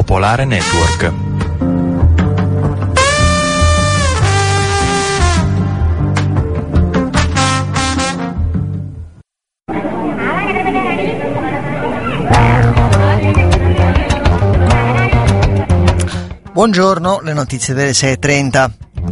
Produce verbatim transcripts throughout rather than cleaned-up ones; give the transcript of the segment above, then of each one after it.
Popolare Network. Buongiorno, le notizie delle sei e trenta.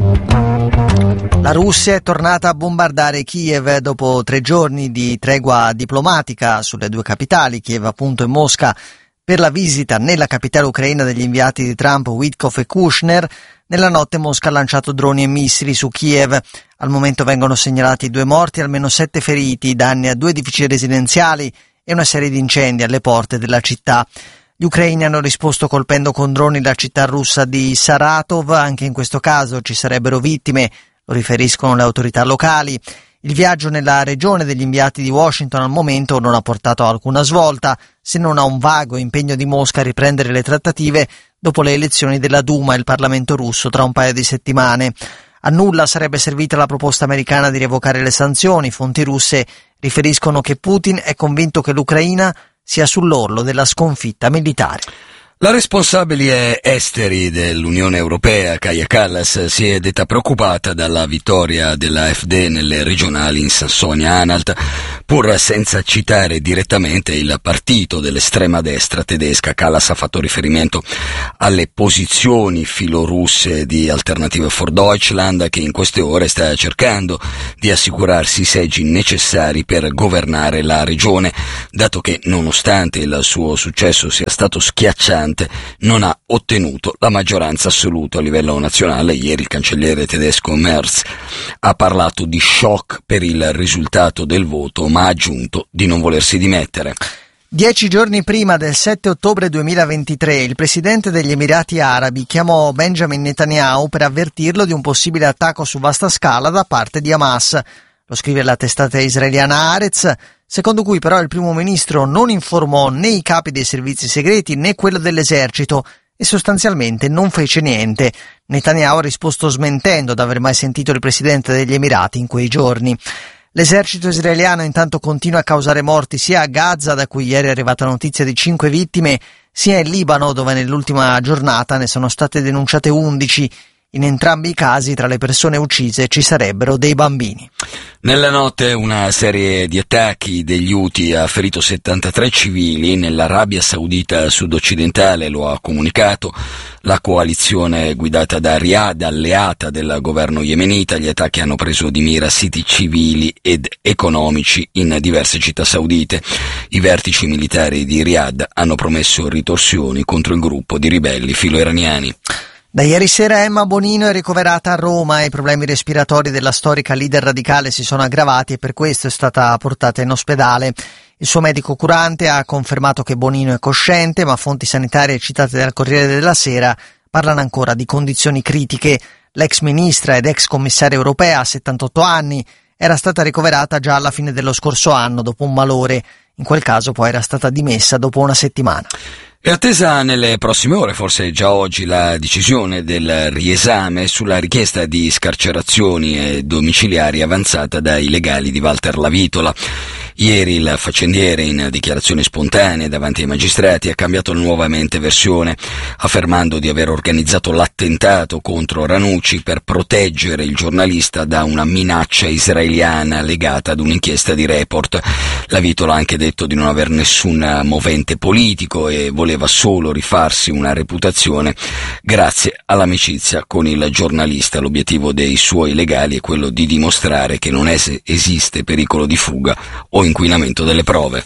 La Russia è tornata a bombardare Kiev dopo tre giorni di tregua diplomatica sulle due capitali, Kiev appunto e Mosca, per la visita nella capitale ucraina degli inviati di Trump, Witkoff e Kushner. Nella notte Mosca ha lanciato droni e missili su Kiev. Al momento vengono segnalati due morti e almeno sette feriti, danni a due edifici residenziali e una serie di incendi alle porte della città. Gli ucraini hanno risposto colpendo con droni la città russa di Saratov. Anche in questo caso ci sarebbero vittime, lo riferiscono le autorità locali. Il viaggio nella regione degli inviati di Washington al momento non ha portato a alcuna svolta, se non a un vago impegno di Mosca a riprendere le trattative dopo le elezioni della Duma e il Parlamento russo tra un paio di settimane. A nulla sarebbe servita la proposta americana di revocare le sanzioni. Fonti russe riferiscono che Putin è convinto che l'Ucraina sia sull'orlo della sconfitta militare. La responsabile esteri dell'Unione Europea, Kaja Kallas, si è detta preoccupata dalla vittoria della AfD nelle regionali in Sassonia-Anhalt, pur senza citare direttamente il partito dell'estrema destra tedesca. Kallas ha fatto riferimento alle posizioni filorusse di Alternative for Deutschland, che in queste ore sta cercando di assicurarsi i seggi necessari per governare la regione, dato che, nonostante il suo successo sia stato schiacciante, non ha ottenuto la maggioranza assoluta a livello nazionale. Ieri il cancelliere tedesco Merz ha parlato di shock per il risultato del voto, ma ha aggiunto di non volersi dimettere. Dieci giorni prima del sette ottobre duemilaventitré, il presidente degli Emirati Arabi chiamò Benjamin Netanyahu per avvertirlo di un possibile attacco su vasta scala da parte di Hamas. Lo scrive la testata israeliana Haaretz, secondo cui però il primo ministro non informò né i capi dei servizi segreti né quello dell'esercito e sostanzialmente non fece niente. Netanyahu ha risposto smentendo di aver mai sentito il presidente degli Emirati in quei giorni. L'esercito israeliano intanto continua a causare morti sia a Gaza, da cui ieri è arrivata notizia di cinque vittime, sia in Libano, dove nell'ultima giornata ne sono state denunciate undici. In entrambi i casi tra le persone uccise ci sarebbero dei bambini. Nella notte una serie di attacchi degli Houthi ha ferito settantatré civili nell'Arabia Saudita sud-occidentale, lo ha comunicato la coalizione guidata da Riyadh, alleata del governo yemenita. Gli attacchi hanno preso di mira siti civili ed economici in diverse città saudite. I vertici militari di Riyadh hanno promesso ritorsioni contro il gruppo di ribelli filo-iraniani. Da ieri sera Emma Bonino è ricoverata a Roma. I problemi respiratori della storica leader radicale si sono aggravati e per questo è stata portata in ospedale. Il suo medico curante ha confermato che Bonino è cosciente, ma fonti sanitarie citate dal Corriere della Sera parlano ancora di condizioni critiche. L'ex ministra ed ex commissaria europea, a settantotto anni, era stata ricoverata già alla fine dello scorso anno dopo un malore. In quel caso poi era stata dimessa dopo una settimana. È attesa nelle prossime ore, forse già oggi, la decisione del riesame sulla richiesta di scarcerazioni domiciliari avanzata dai legali di Walter Lavitola. Ieri il faccendiere, in dichiarazioni spontanee davanti ai magistrati, ha cambiato nuovamente versione, affermando di aver organizzato l'attentato contro Ranucci per proteggere il giornalista da una minaccia israeliana legata ad un'inchiesta di Report. Lavitola ha anche detto di non aver nessun movente politico e voleva solo rifarsi una reputazione grazie all'amicizia con il giornalista. L'obiettivo dei suoi legali è quello di dimostrare che non es- esiste pericolo di fuga o inquinamento delle prove.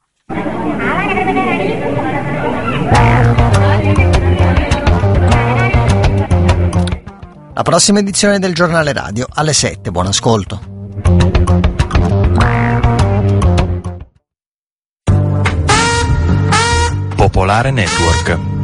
La prossima edizione del Giornale Radio alle sette. Buon ascolto. Popolare Network.